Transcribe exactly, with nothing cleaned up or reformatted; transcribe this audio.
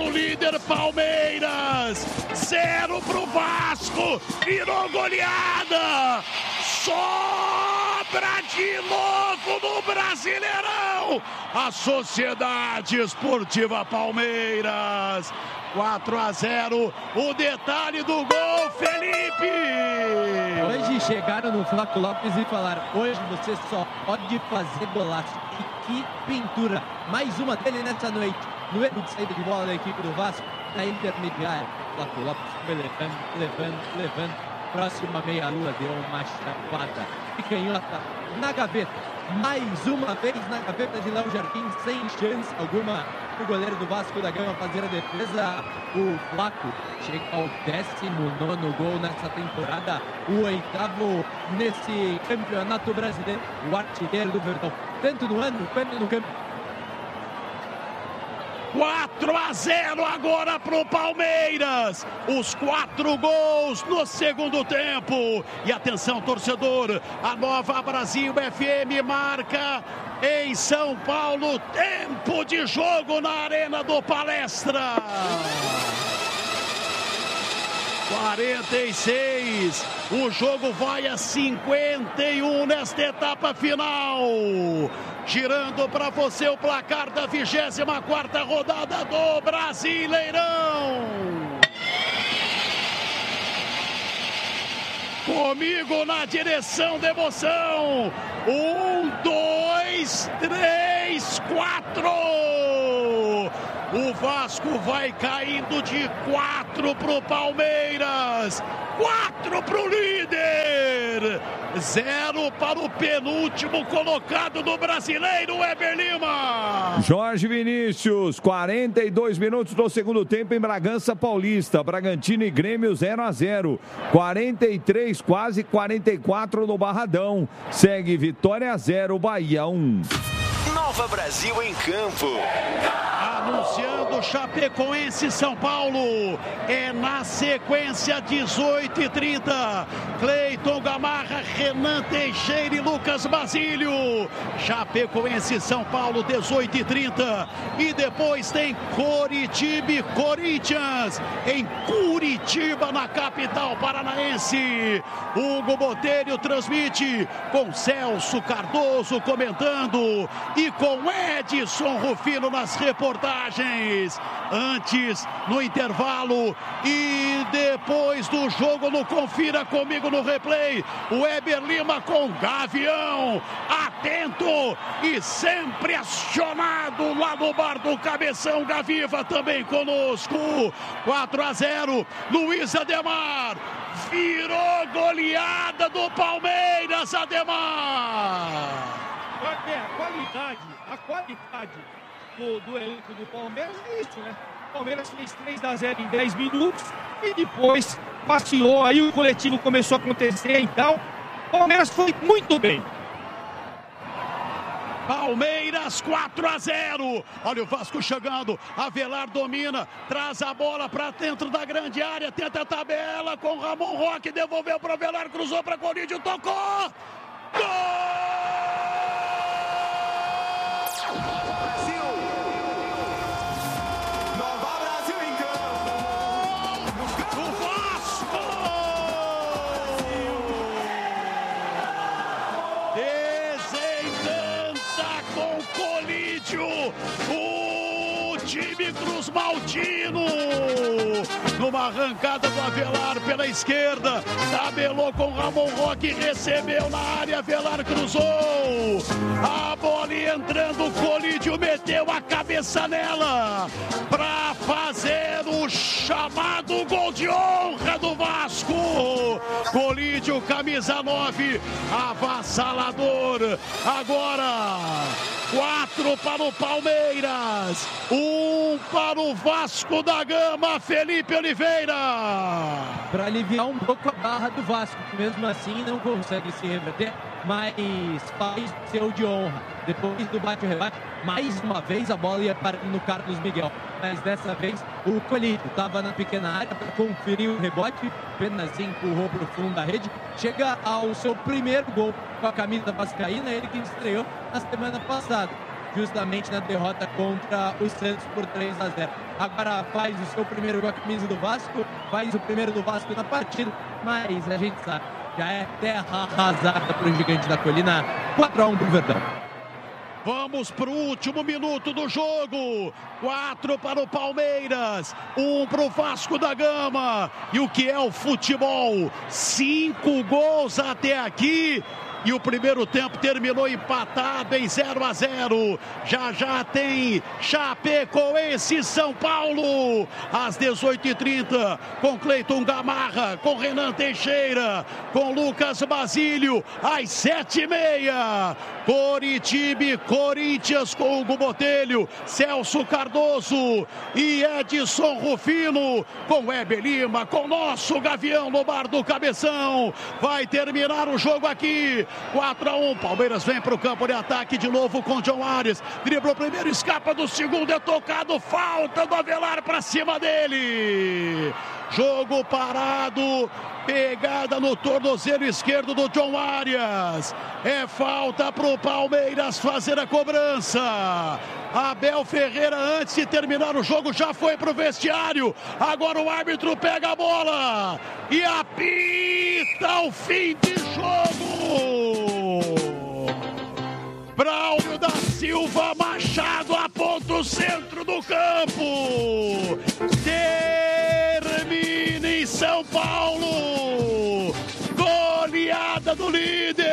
pro líder Palmeiras, zero pro Vasco, virou goleada, sobra de novo no Brasileirão, a Sociedade Esportiva Palmeiras, quatro a zero, o detalhe do gol, Felipe! Hoje chegaram no Flávio Lopes e falaram, hoje você só pode fazer golaço. E que pintura! Mais uma dele nessa noite. No erro de saída de bola da equipe do Vasco, na intermediária. Flávio Lopes foi levando, levando, levando. Próxima meia-lua deu uma chapada e canhota na gaveta. Mais uma vez na gaveta de Léo Jardim, sem chance alguma. O goleiro do Vasco da Gama fazer a defesa. O Flaco chega ao décimo nono gol nessa temporada. O oitavo nesse campeonato brasileiro. O artilheiro do Verdão, tanto no ano quanto no campo. quatro a zero agora pro Palmeiras. Os quatro gols no segundo tempo. E atenção, torcedor, a Nova Brasil F M marca em São Paulo tempo de jogo na Arena do Palestra. quarenta e seis. O jogo vai a cinquenta e um nesta etapa final. Girando para você o placar da vigésima quarta rodada do Brasileirão. Comigo na direção da emoção. Um, dois, três, quatro. O Vasco vai caindo de quatro pro Palmeiras. Quatro pro líder. Zero para o penúltimo colocado do Brasileiro, Weber Lima. Jorge Vinícius, quarenta e dois minutos do segundo tempo em Bragança Paulista. Bragantino e Grêmio zero a zero. quarenta e três, quase quarenta e quatro no Barradão. Segue Vitória zero, Bahia um. Nova Brasil em campo. Anunciando Chapecoense São Paulo. É na sequência dezoito e trinta. Cleiton Gamarra, Renan Teixeira e Lucas Basílio. Chapecoense São Paulo, dezoito e trinta. E depois tem Coritiba e Corinthians em Curitiba, na capital paranaense. Hugo Botelho transmite com Celso Cardoso comentando e com Edson Rufino nas reportagens. Antes, no intervalo e depois do jogo no Confira Comigo no Replay, o Weber Lima com Gavião, atento e sempre acionado lá no bar do Cabeção. Gaviva também conosco. quatro a zero, Luiz Ademar, virou goleada do Palmeiras, Ademar. A qualidade, a qualidade do, do elenco do Palmeiras é isso, né? O Palmeiras fez três a zero em dez minutos e depois passeou, aí o coletivo começou a acontecer, então o Palmeiras foi muito bem. Palmeiras quatro a zero. Olha o Vasco chegando. Avelar domina, traz a bola para dentro da grande área, tenta a tabela com Ramon Roque, devolveu para Avelar, cruzou para Corinthians, tocou. Gol! O time Cruz Maltino, numa arrancada do Avelar pela esquerda, tabelou com Ramon Roque, recebeu na área, Avelar cruzou, a bola entrando, o Colídio meteu a cabeça nela, para fazer o chamado gol de honra do Vasco. Colídio, camisa nove, avassalador. Agora quatro para o Palmeiras, um para o Vasco da Gama, Felipe Oliveira. Para aliviar um pouco a barra do Vasco, que mesmo assim não consegue se reverter, mas faz seu de honra. Depois do bate-rebate, mais uma vez a bola ia para no Carlos Miguel. Mas dessa vez o Colídio estava na pequena área para conferir o rebote, apenas empurrou para o fundo da rede. Chega ao seu primeiro gol com a camisa vascaína, ele que estreou na semana passada. justamente na derrota contra o Santos por três a zero. Agora faz o seu primeiro com a camisa do Vasco, faz o primeiro do Vasco na partida, mas a gente sabe, já é terra arrasada para o Gigante da Colina. quatro a um para o Verdão. Vamos para o último minuto do jogo. Quatro para o Palmeiras, um para o Vasco da Gama. E o que é o futebol? Cinco gols até aqui. E o primeiro tempo terminou empatado em zero a zero. Já já tem Chapecoense e São Paulo. Às dezoito e trinta, com Cleiton Gamarra, com Renan Teixeira, com Lucas Basílio. Às sete e meia, Coritiba e Corinthians com Hugo Botelho, Celso Cardoso e Edson Rufino. Com Weber Lima, com nosso Gavião no bar do Cabeção. Vai terminar o jogo aqui. quatro a um, Palmeiras vem para o campo de ataque de novo com John Arias. Driblou o primeiro, escapa do segundo, é tocado, falta do Avelar para cima dele. Jogo parado, pegada no tornozelo esquerdo do John Arias. É falta para o Palmeiras fazer a cobrança. Abel Ferreira, antes de terminar o jogo, já foi para o vestiário. Agora o árbitro pega a bola e apita o fim de jogo. Braulio da Silva Machado aponta o centro do campo. Termina em São Paulo. Goleada do líder.